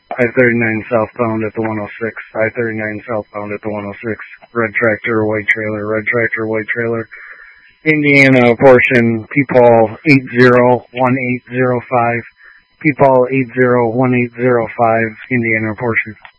I-39 southbound at the 106. I-39 southbound at the 106. Red tractor, white trailer. Red tractor, white trailer. Indiana portion, Peepaw 801805. Peepaw 801805, Indiana portion.